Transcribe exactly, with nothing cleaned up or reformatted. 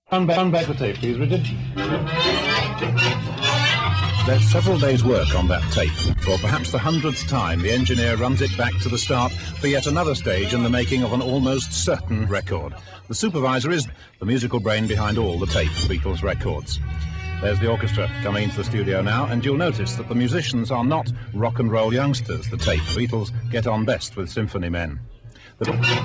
Run back, run back the tape, please, Richard. There's several days' work on that tape. For perhaps the hundredth time, the engineer runs it back to the start for yet another stage in the making of an almost certain record. The supervisor is the musical brain behind all the tape Beatles records. There's the orchestra coming into the studio now, and you'll notice that the musicians are not rock and roll youngsters. The tape Beatles get on best with symphony men. The